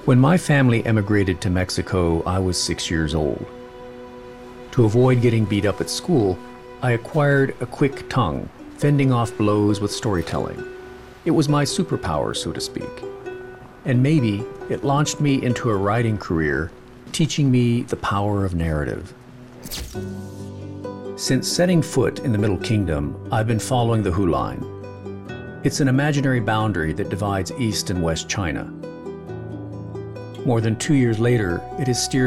When my family emigrated to Mexico, I was 6 years old. To avoid getting beat up at school, I acquired a quick tongue, fending off blows with storytelling. It was my superpower, so to speak. And maybe it launched me into a writing career, teaching me the power of narrative. Since setting foot in the Middle Kingdom, I've been following the Hu Line. It's an imaginary boundary that divides East and West China. More than 2 years later, it has steered